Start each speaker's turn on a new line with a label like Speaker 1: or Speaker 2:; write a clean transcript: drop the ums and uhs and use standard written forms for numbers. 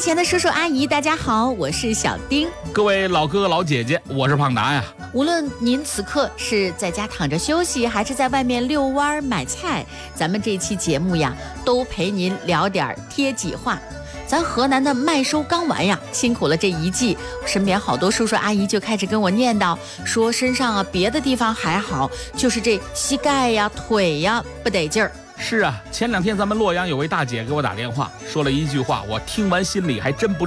Speaker 1: 前的叔叔阿姨，大家好，我是小丁。
Speaker 2: 各位老哥哥老姐姐，我是胖达呀。
Speaker 1: 无论您此刻是在家躺着休息，还是在外面遛弯买菜，咱们这期节目呀，都陪您聊点贴己话。咱河南的麦收刚完呀，辛苦了这一季，身边好多叔叔阿姨就开始跟我念叨，说身上啊别的地方还好，就是这膝盖呀、腿呀不得劲儿。
Speaker 2: 是啊，前2天咱们洛阳有位大姐给我打电话，说了一句话，我听完心里还真不